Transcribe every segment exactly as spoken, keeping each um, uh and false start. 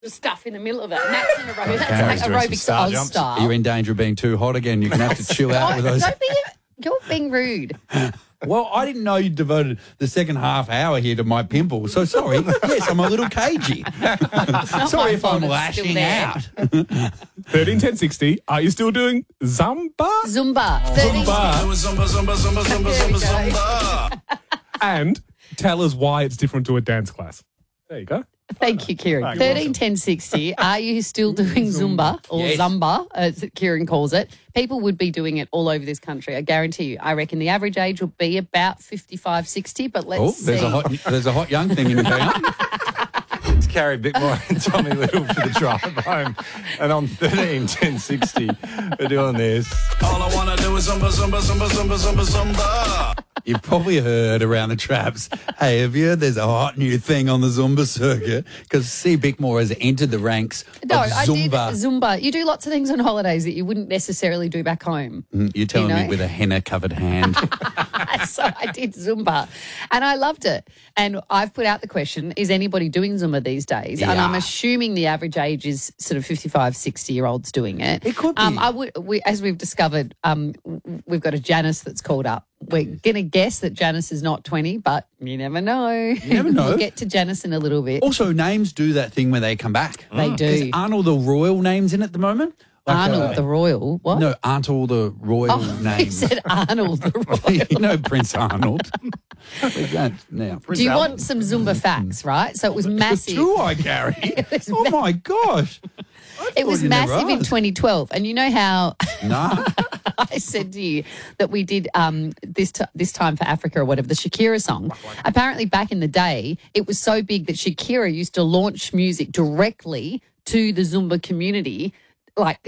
stuff in the middle of it. And that's an aerobics. Okay. That's Doing like some aerobics star Oz jumps. style. You're in danger of being too hot again. You're going to have to chill out with those. Don't be, you're being rude. Well, I didn't know you devoted the second half hour here to my pimple. So sorry. Yes, I'm a little cagey. Sorry if I'm lashing out. thirteen ten sixty. Are you still doing Zumba? Zumba. Zumba. Zumba, Zumba, Zumba, Zumba, There we Zumba, go. Zumba. And tell us why it's different to a dance class. There you go. Thank you, Kieran. Right, Thirteen ten sixty. Are you still doing Zumba or Yes. Zumba, as Kieran calls it? People would be doing it all over this country. I guarantee you. I reckon the average age will be about fifty-five, sixty, but let's Oh, see. there's a hot there's a hot young thing in town. It's Carrie Bickmore and Tommy Little for the drive home. And on thirteen ten sixty, we're doing this. All I wanna do is Zumba, Zumba, Zumba, Zumba, Zumba, Zumba. You've probably heard around the traps, hey, have you heard there's a hot new thing on the Zumba circuit? Because C. Bickmore has entered the ranks No, of I did Zumba. Zumba. You do lots of things on holidays that you wouldn't necessarily do back home. Mm, You're telling You know? me with a henna-covered hand. So I did Zumba and I loved it. And I've put out the question, is anybody doing Zumba these days? And Yeah. I'm assuming the average age is sort of fifty-five, sixty-year-olds doing it. It could be. Um, I would, we, as we've discovered, um, w- we've got a Janice that's called up. We're going to guess that Janice is not twenty, but you never know. You never know. We'll get to Janice in a little bit. Also, names do that thing where they come back. They Because do. aren't all the royal names in at the moment? Like, Arnold uh, the Royal. What? No, aren't all the royal Oh, he names. said Arnold the Royal. You know Prince Arnold. We don't now. Do you want some Zumba facts, right? So it was massive. Do I, Gary? was Oh, my gosh. I It was thought you never massive in asked. twenty twelve. And you know how No. I said to you that we did um, this t- this time for Africa or whatever, the Shakira song. Apparently back in the day, it was so big that Shakira used to launch music directly to the Zumba community. Like,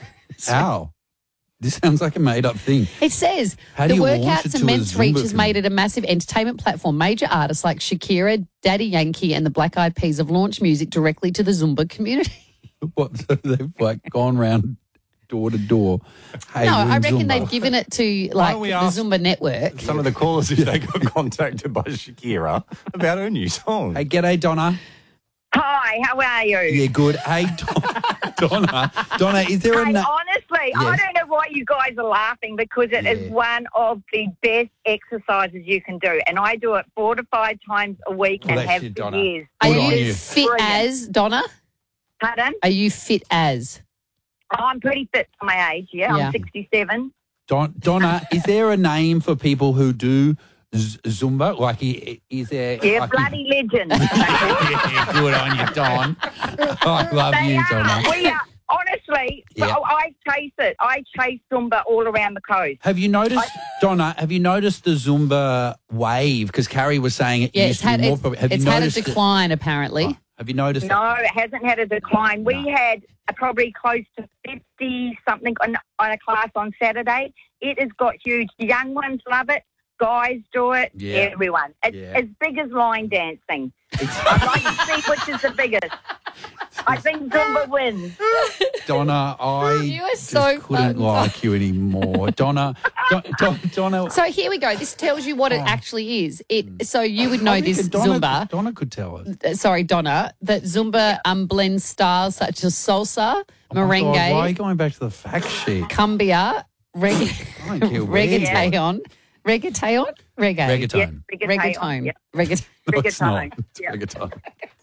How? This sounds like a made-up thing. it says, How the do you launch it workouts to and a men's reach Zumba has made it a massive entertainment platform. Major artists like Shakira, Daddy Yankee and the Black Eyed Peas have launched music directly to the Zumba community. What? So they've like gone round door to door. Hey, No, we're I in reckon Zumba. they've given it to like don't we the ask Zumba network. Some of the callers, if they got contacted by Shakira about her new song. Hey, g'day, Donna. Hi, how are you? Yeah, good. Hey, Don- Donna. Donna, is there a Hey, na- honestly, I Yes. don't know why you guys are laughing because it is Yeah. one of the best exercises you can do. And I do it four to five times a week Well, and that's have you, for Donna. years. Are Good on you you. fit Brilliant. as, Donna? Pardon? Are you fit as? I'm pretty fit for my age, yeah. Yeah. I'm sixty-seven. Don- Donna, is there a name for people who do z- Zumba? Like, i- is there... Yeah, like, bloody legends. Yeah, good on you, Don. I love They you, are. Donna. We are. Honestly, Yeah. so I chase it. I chase Zumba all around the coast. Have you noticed, Donna, have you noticed the Zumba wave? Because Carrie was saying it Yeah, used it's to be had, more... it's, popular. Have it's you had a noticed it? decline, apparently. Oh, have you noticed it? No, it hasn't had a decline. We No. had a, probably close to fifty something on, on a class on Saturday. It has got huge. The young ones love it. Guys do it. Yeah. Everyone. It's Yeah. as big as line dancing. I'd like to see which is the biggest. I think Zumba wins. Donna, I You are just so couldn't fun. like you anymore. Donna, Don, Don, Donna... So here we go. This tells you what it actually is. It so you would know I this reckon Donna, Zumba. Donna could tell us. uh, Sorry, Donna. That Zumba um, blends styles such as salsa, Oh my God, merengue, why are you going back to the fact sheet? cumbia, regga- I don't care where you go. reggaeton, reggaeton, reggae, Reggaeton. Yeah, reggaeton, Yeah. reggaeton. No, it's not. Reggaeton. It's Yeah. reggaeton.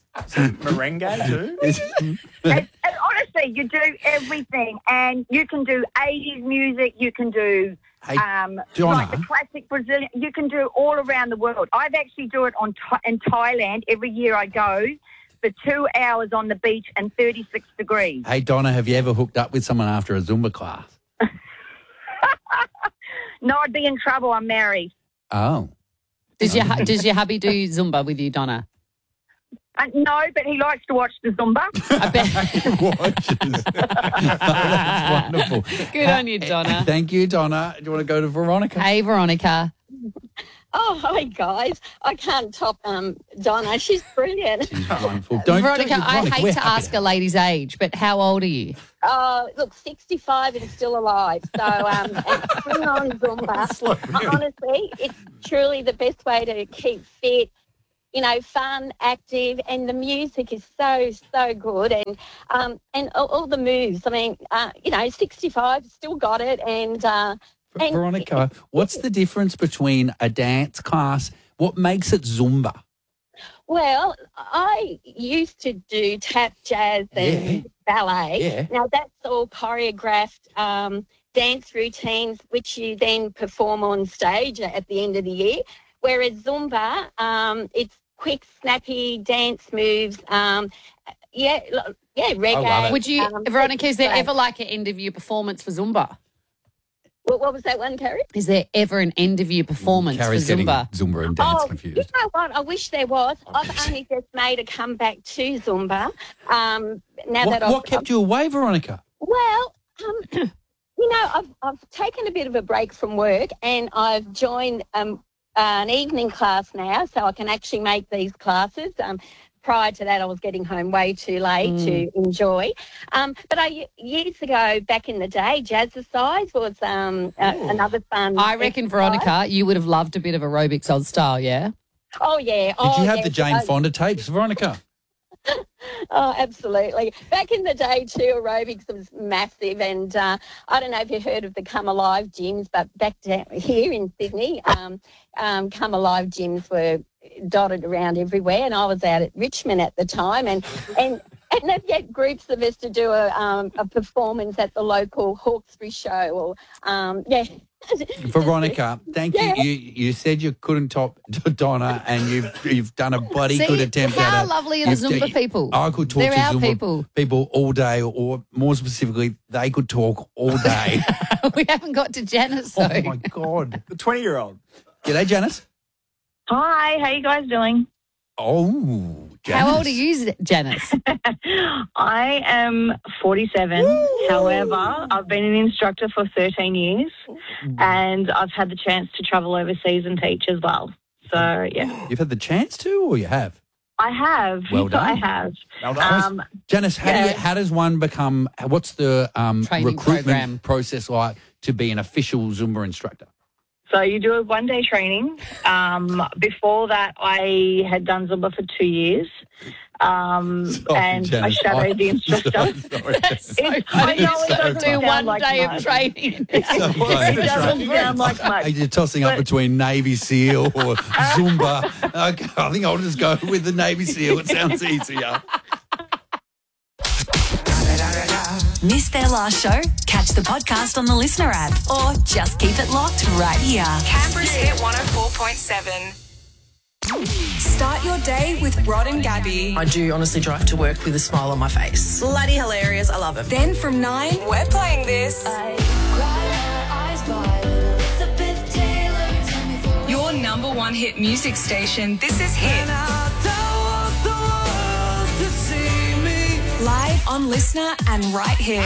Merengue too? And, and honestly, you do everything, and you can do eighties music. You can do Hey, um, Donna. like the classic Brazilian. You can do all around the world. I've actually do it on Tha- in Thailand every year. I go for two hours on the beach and thirty-six degrees. Hey, Donna, have you ever hooked up with someone after a Zumba class? No, I'd be in trouble. I'm married. Oh. Does your hu- does your hubby do Zumba with you, Donna? Uh, no, but he likes to watch the Zumba. I bet. Watches. That's wonderful. Good on you, Donna. Thank you, Donna. Do you want to go to Veronica? Hey, Veronica. Oh, hi, guys. I can't top um, Donna. She's brilliant. She's wonderful. Don't, Veronica, don't, I Veronica, hate we're to happy ask a lady's age, but how old are you? Uh, look, sixty-five and still alive. So, um, and bring on Zumba. Honestly, it's truly the best way to keep fit. you know, fun, active, and the music is so, so good. And um, and all, all the moves, I mean, uh, you know, sixty-five, still got it. And, uh, and Veronica, what's the difference between a dance class? What makes it Zumba? Well, I used to do tap, jazz and Yeah. ballet. Yeah. Now, that's all choreographed um, dance routines, which you then perform on stage at the end of the year. Whereas Zumba, um, it's quick, snappy dance moves. Um, yeah, lo- yeah, reggae. love it. Would you, um, Veronica, is there great. ever like an end of year performance for Zumba? What, what was that one, Carrie? Is there ever an end of year performance Carrie's for getting Zumba? Zumba and dance Oh, confused. you know what? I wish there was. I've only just made a comeback to Zumba. Um, now What, that I've, what kept you away, Veronica? Well, um, you know, I've, I've taken a bit of a break from work and I've joined um, an evening class now, so I can actually make these classes. Um, prior to that, I was getting home way too late Mm. to enjoy. Um, but I, years ago, back in the day, Jazzercise was um, a, another fun. I reckon, exercise. Veronica, you would have loved a bit of aerobics old style, yeah? Oh, yeah. Did oh, you have yeah. the Jane Oh, Fonda tapes, Veronica? Oh, absolutely. Back in the day, too, aerobics was massive. And uh, I don't know if you've heard of the Come Alive gyms, but back down here in Sydney, um, um, Come Alive gyms were dotted around everywhere. And I was out at Richmond at the time. And, and, and they'd get groups of us to do a, um, a performance at the local Hawkesbury show. Or, um, yeah. Veronica, thank Yeah. you. You you said you couldn't top Donna, and you've you've done a bloody See, good attempt how at it. lovely are the You've- Zumba people? I could talk They're to our Zumba people. people all day, or more specifically, they could talk all day. We haven't got to Janice, though. Oh my God! The twenty-year-old. G'day, Janice. Hi, how you guys doing? Oh, Janice. How old are you, Janice? I am forty-seven. However, I've been an instructor for thirteen years and I've had the chance to travel overseas and teach as well. So, yeah, You've had the chance to, or you have? I have. Well done. I have. Well done. Um, Janice, how do Yeah. you, how does one become? What's the um, Training recruitment program. process like to be an official Zumba instructor? so you do a one-day training. Um, before that, I had done Zumba for two years. Um, Sorry, and I Janice. shadowed the instructor. Sorry. It's, I Funny, know you it got to doesn't do sound one like day much. of training. So It funny. doesn't sound like much. You're tossing up But- between Navy SEAL or Zumba. Okay, I think I'll just go with the Navy SEAL. It sounds easier. Missed their last show? Catch the podcast on the Listener app or just keep it locked right here. Canberra's Hit one oh four point seven. Start your day with Rod and Gabby. I do honestly drive to work with a smile on my face. Bloody hilarious. I love it. Then from nine, We're playing this. Your number one hit music station. This is Hit. live on Listener and right here.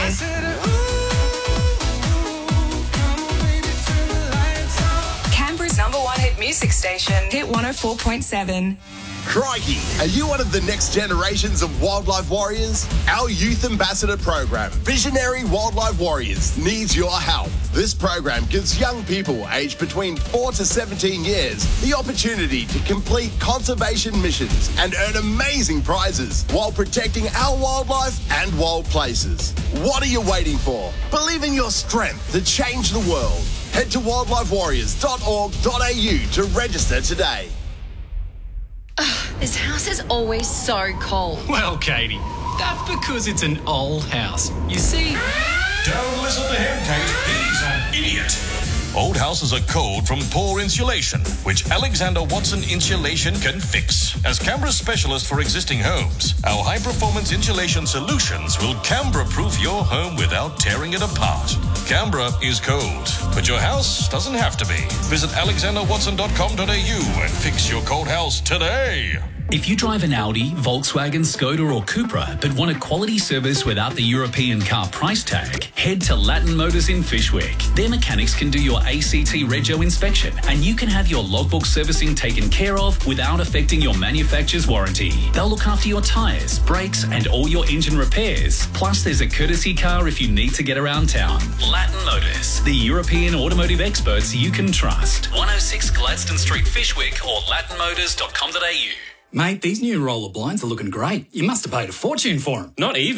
Canberra's number one hit music station. Hit one oh four point seven. Crikey, are you one of the next generations of wildlife warriors? Our Youth Ambassador program, Visionary Wildlife Warriors, needs your help. This program gives young people aged between four to seventeen years the opportunity to complete conservation missions and earn amazing prizes while protecting our wildlife and wild places. What are you waiting for? Believe in your strength to change the world. Head to wildlife warriors dot org dot a u to register today. This house is always so cold. Well, Katie, that's because it's an old house. You see... Don't listen to him, Kate. He's an idiot. Old houses are cold from poor insulation, which Alexander Watson Insulation can fix. As Canberra's specialist for existing homes, our high-performance insulation solutions will Canberra-proof your home without tearing it apart. Canberra is cold, but your house doesn't have to be. Visit alexander watson dot com dot a u and fix your cold house today. If you drive an Audi, Volkswagen, Skoda or Cupra but want a quality service without the European car price tag, head to Latin Motors in Fishwick. Their mechanics can do your A C T Rego inspection and you can have your logbook servicing taken care of without affecting your manufacturer's warranty. They'll look after your tyres, brakes and all your engine repairs. Plus there's a courtesy car if you need to get around town. Latin Motors, the European automotive experts you can trust. one oh six Gladstone Street, Fishwick or latin motors dot com dot a u. Mate, these new roller blinds are looking great. You must have paid a fortune for them. Not even.